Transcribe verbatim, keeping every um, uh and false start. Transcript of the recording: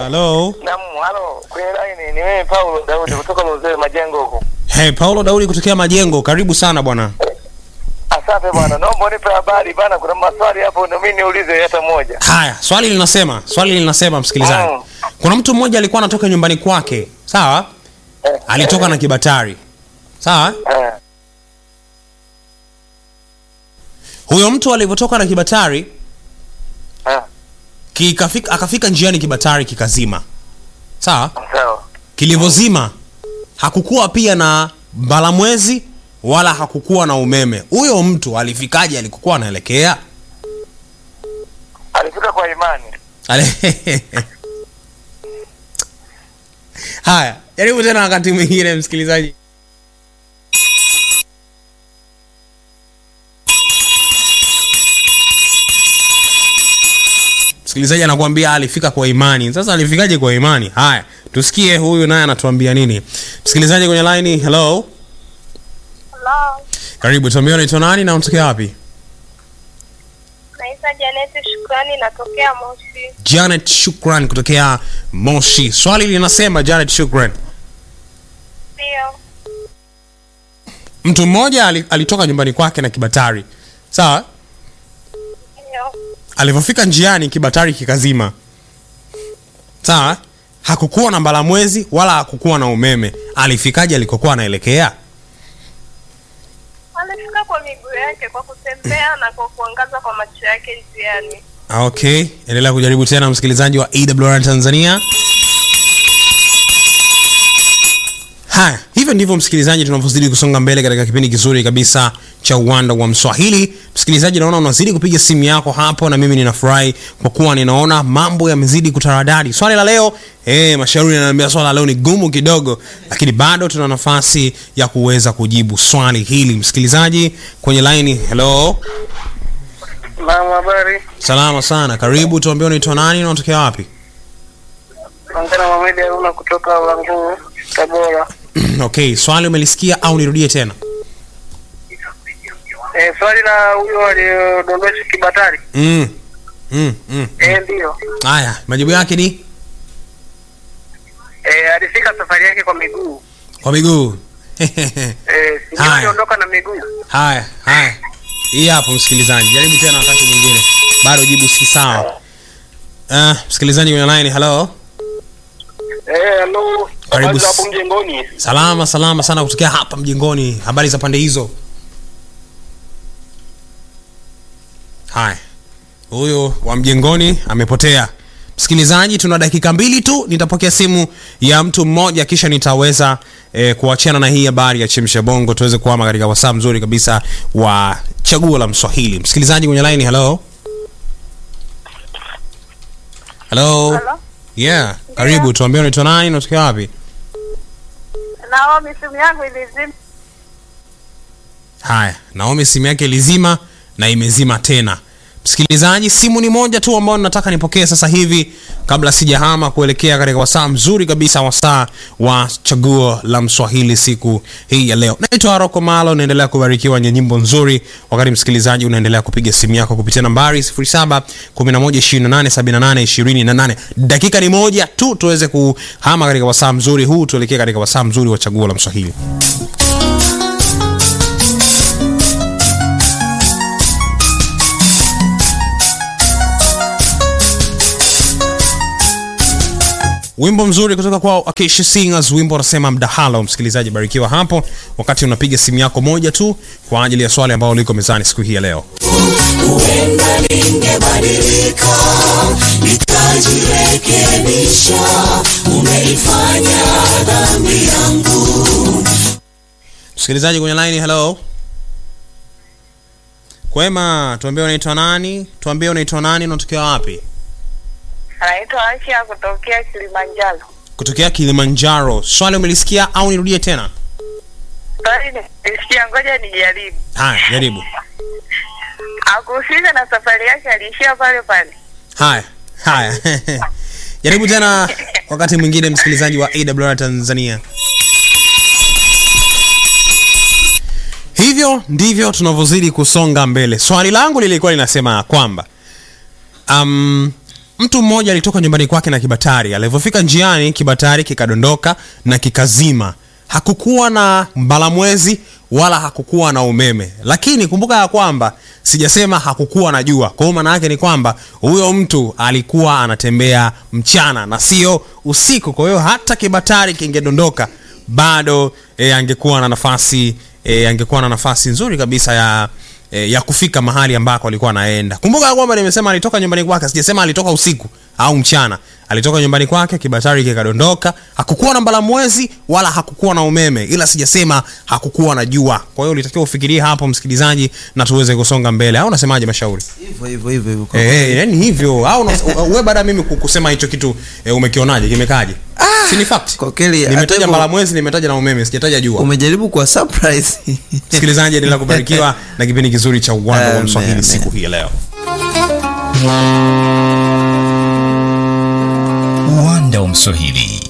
Hello. Naam, halo. Kwenye line ni mimi Paulo Daudi kutoka Mzee Majengo huko. Hey, Paulo Daudi kutokea Majengo. Karibu sana bwana. Asante bwana. Naomba unipe habari bwana, kuna maswali hapo ndio mimi niulize hata moja. Haya, swali linasema, swali linasema msikilizaji. Mm. Kuna mtu mmoja alikuwa anatoka nyumbani kwake, sawa? Eh, Alitoka eh, na kibatari. Sawa? Eh. Huyo mtu alivyotoka na kibatari, Eh. kikafika akafika njiani kibatari kikazima. Sawa? Sawa. Kilivozima hakukuwa pia na balamwezi wala hakukuwa na umeme. Huyo mtu alifikaje alikokuwa anaelekea? Alifika kwa imani. Ale... Haya, jaribu tena wakati mwingine msikilizaji. Msikilizaji anakuambia alifika kwa imani. Sasa alifikaje kwa imani? Haya, tusikie huyu naye anatuambia nini. Msikilizaji kwenye line, hello. Hello. Karibu, tuambie unaitwa nani na unatokea wapi? Naitwa Janet Shukrani, natokea Moshi. Janet Shukran kutokea Moshi. Swali linasema, Janet Shukran, Ndio. mtu mmoja alitoka nyumbani kwake na kibatari. Sawa? Ndio. Alipofika njiani kibatari kikazima. Sawa? Hakukuwa na mbalamwezi wala hakukuwa na umeme. Alifikaje alikokuwa anaelekea? Alifika kwa miguu yake kwa kutembea na kwa kuangaza kwa macho yake njiani. Okay, endelea kujaribu tena msikilizaji wa A W R Tanzania. Haya, hivyo ndivyo msikilizaji tunavyozidi kusonga mbele katika kipindi kizuri kabisa cha Uwanda wa Mswahili. Msikilizaji, naona unazidi kupiga simu yako hapo na mimi ninafurahi kwa kuwa ninaona mambo yamezidi kutaradadi. Swali la leo, eh, mashauri yananiambia swali la leo ni gumu kidogo, lakini bado tuna nafasi ya kuweza kujibu swali hili. Msikilizaji kwenye line, hello. Naam, habari. Salama sana. Karibu, tuambie unaitwa nani na unatokea wapi? Naongea Mohamed Haruna kutoka Wangu, Tabora. Okay, swali umelisikia au nirudie tena? Eh, swali la huyo aliyodondosha kibatari. Mm. Mm, mm. Eh, ndio. Haya, majibu yake ni Eh, alifika safari yake kwa miguu. kwa miguu. Eh, sio Haya. aliondoka na miguu. Haya, haya. Hii hapo msikilizaji. Jaribu tena wakati mwingine. Bado jibu si sawa. Ah, uh, msikilizaji kwenye line, hello. Eh, hello. Karibu. Habari za hapo Mjengoni? Salama, salama sana kutokea hapa Mjengoni. Habari za pande hizo? Haya. Huyo wa Mjengoni amepotea. Msikilizaji, tuna dakika mbili tu, nitapokea simu ya mtu mmoja kisha nitaweza eh, kuachana na hii habari ya Chemsha Bongo tuweze kuhama katika wasaa mzuri kabisa wa Chaguo la Mswahili. Msikilizaji kwenye line, hello. Hello. Hello. Yeah, karibu, tuambie unaitwa nani na unatokea wapi? Naomi, simu yangu ilizima. Haya, Naomi simu yake ilizima na imezima tena. Msikilizaji, simu ni moja tu ambayo nataka nipokee sasa hivi kabla sijahama kuelekea katika wasaa mzuri kabisa, wasaa wa Chaguo la Mswahili siku hii ya leo. Naitwa Rocco Malo, naendelea kubarikiwa na nyimbo nzuri wakati msikilizaji unaendelea kupiga simu yako kupitia nambari sifuri saba kumi na moja ishirini na nane sabini na nane ishirini na nane. Dakika ni moja tu tuweze kuhama katika wasaa mzuri huu tuelekee katika wasaa mzuri wa Chaguo la Mswahili. Wimbo mzuri kutoka kwa Acacia Singers, wimbo unasema Mdahalo. Msikilizaji, barikiwa hapo wakati unapiga simu yako moja tu kwa ajili ya swali ambalo liko mezani siku hii ya leo. Huenda ningebadilika, nikajirekebisha, umeifanya dhambi yangu. Msikilizaji kwenye line, hello. Kwema, tuambie unaitwa nani? Tuambie unaitwa nani na unatokea wapi? Anaitwa Aisha kutokea Kilimanjaro. Kutokea Kilimanjaro. Swali umelisikia au nirudie tena? Swali nisikia, ngoja nijaribu. Haya, jaribu. Akufika na safari yake aliishia pale pale. Haya, haya. Jaribu tena wakati mwingine msikilizaji wa A W R Tanzania. Hivyo ndivyo tunavyozidi kusonga mbele. Swali langu lilikuwa linasema kwamba um, Mtu mmoja alitoka nyumbani kwake na kibatari. Alipofika njiani, kibatari kikadondoka na kikazima. Hakukuwa na mbalamwezi wala hakukuwa na umeme. Lakini kumbuka ya kwamba sijasema hakukuwa na jua. Kwa hiyo maana yake ni kwamba huyo mtu alikuwa anatembea mchana na sio usiku. Kwa hiyo hata kibatari kingedondoka bado e, angekuwa na nafasi e, angekuwa na nafasi nzuri kabisa ya E, ya kufika mahali ambako alikuwa anaenda. Kumbuka kwamba nimesema alitoka nyumbani kwake, sijasema alitoka usiku au mchana. Alitoka nyumbani kwake, kibatari kikadondoka, hakukuwa na mbalamwezi wala hakukuwa na umeme, ila sijasema hakukuwa na jua. Kwa hiyo ulitakiwa ufikirie hapo msikilizaji, na tuweze kusonga mbele. Au unasemaje Mashauri? Hivyo hivyo hivyo hivyo. Eh, yani hivyo. Au wewe baada mimi kusema hicho kitu e, umekionaje? Kimekaje? Si ni fact. Kwa kweli nimetaja mbalamwezi, nimetaja na umeme, sijataja jua. Umejaribu kwa surprise. Msikilizaji, endelea kubarikiwa na kipindi kizuri cha Uwanda wa Mswahili siku hii leo. Uwanda wa Mswahili.